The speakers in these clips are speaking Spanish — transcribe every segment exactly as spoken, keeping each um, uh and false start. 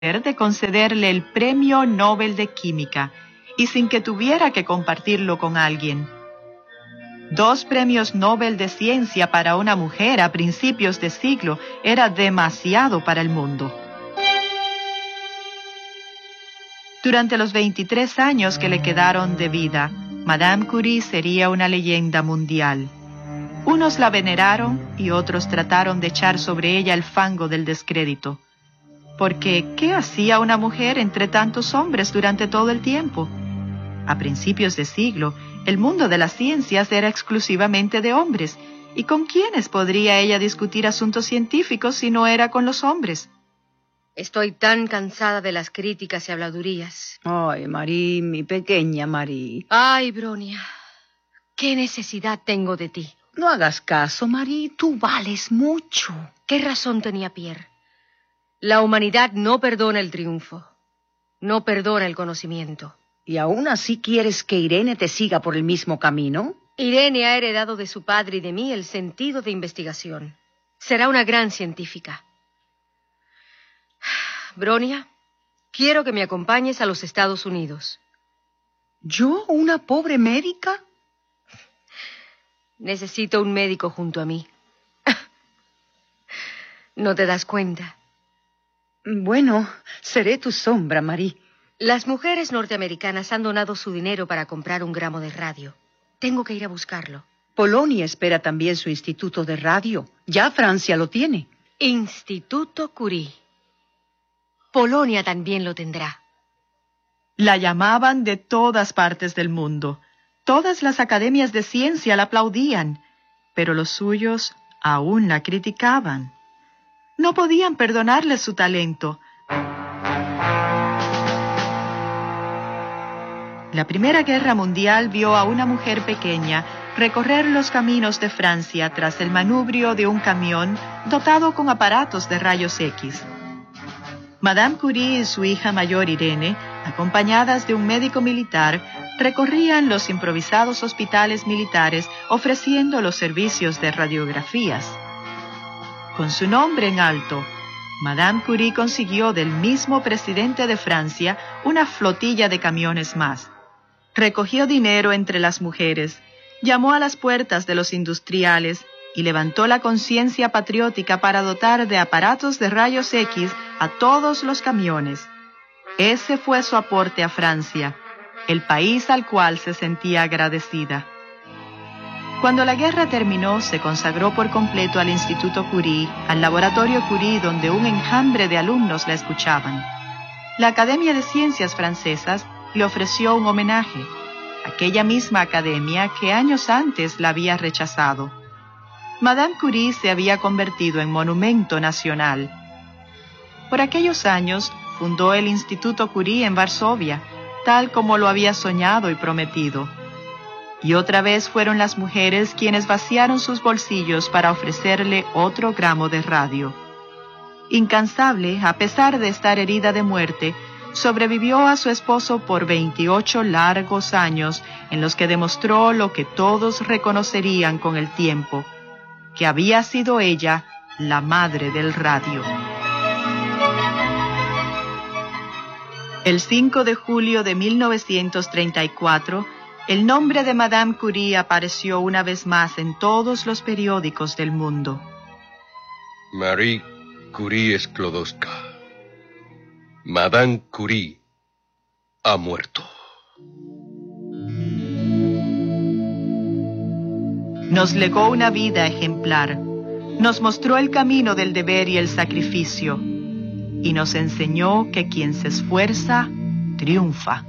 de concederle el Premio Nobel de Química y sin que tuviera que compartirlo con alguien. Dos premios Nobel de Ciencia para una mujer a principios de siglo era demasiado para el mundo. Durante los veintitrés años que le quedaron de vida, Madame Curie sería una leyenda mundial. Unos la veneraron y otros trataron de echar sobre ella el fango del descrédito. Porque, ¿qué hacía una mujer entre tantos hombres durante todo el tiempo? A principios de siglo, el mundo de las ciencias era exclusivamente de hombres, ¿y con quiénes podría ella discutir asuntos científicos si no era con los hombres? Estoy tan cansada de las críticas y habladurías. Ay, Marie, mi pequeña Marie. Ay, Bronia, ¿qué necesidad tengo de ti? No hagas caso, Marie, tú vales mucho. ¿Qué razón tenía Pierre? La humanidad no perdona el triunfo, no perdona el conocimiento. ¿Y aún así quieres que Irene te siga por el mismo camino? Irene ha heredado de su padre y de mí el sentido de investigación. Será una gran científica. Bronia, quiero que me acompañes a los Estados Unidos. ¿Yo, una pobre médica? Necesito un médico junto a mí. ¿No te das cuenta? Bueno, seré tu sombra, Marie. Las mujeres norteamericanas han donado su dinero para comprar un gramo de radio. Tengo que ir a buscarlo. Polonia espera también su instituto de radio. Ya Francia lo tiene. Instituto Curie. Polonia también lo tendrá. La llamaban de todas partes del mundo. Todas las academias de ciencia la aplaudían, pero los suyos aún la criticaban. No podían perdonarle su talento. La Primera Guerra Mundial vio a una mujer pequeña recorrer los caminos de Francia tras el manubrio de un camión dotado con aparatos de rayos X. Madame Curie y su hija mayor Irene, acompañadas de un médico militar, recorrían los improvisados hospitales militares ofreciendo los servicios de radiografías. Con su nombre en alto, Madame Curie consiguió del mismo presidente de Francia una flotilla de camiones más. Recogió dinero entre las mujeres, llamó a las puertas de los industriales y levantó la conciencia patriótica para dotar de aparatos de rayos X a todos los camiones. Ese fue su aporte a Francia, el país al cual se sentía agradecida. Cuando la guerra terminó, se consagró por completo al Instituto Curie, al laboratorio Curie, donde un enjambre de alumnos la escuchaban. La Academia de Ciencias Francesas le ofreció un homenaje, aquella misma academia que años antes la había rechazado. Madame Curie se había convertido en monumento nacional. Por aquellos años, fundó el Instituto Curie en Varsovia, tal como lo había soñado y prometido. Y otra vez fueron las mujeres quienes vaciaron sus bolsillos para ofrecerle otro gramo de radio. Incansable, a pesar de estar herida de muerte, sobrevivió a su esposo por veintiocho largos años en los que demostró lo que todos reconocerían con el tiempo, que había sido ella la madre del radio. El cinco de julio de mil novecientos treinta y cuatro, el nombre de Madame Curie apareció una vez más en todos los periódicos del mundo. Marie Curie Sklodowska. Madame Curie ha muerto. Nos legó una vida ejemplar, nos mostró el camino del deber y el sacrificio, y nos enseñó que quien se esfuerza, triunfa.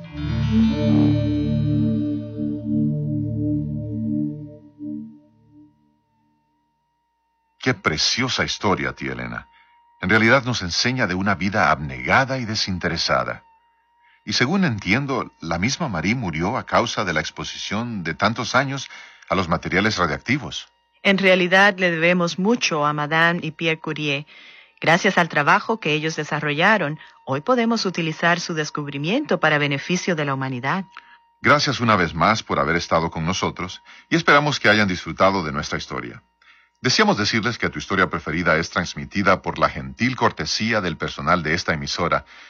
Qué preciosa historia, tía Elena. En realidad nos enseña de una vida abnegada y desinteresada. Y según entiendo, la misma Marie murió a causa de la exposición de tantos años a los materiales radiactivos. En realidad le debemos mucho a Madame y Pierre Curie. Gracias al trabajo que ellos desarrollaron, hoy podemos utilizar su descubrimiento para beneficio de la humanidad. Gracias una vez más por haber estado con nosotros y esperamos que hayan disfrutado de nuestra historia. Deseamos decirles que tu historia preferida es transmitida por la gentil cortesía del personal de esta emisora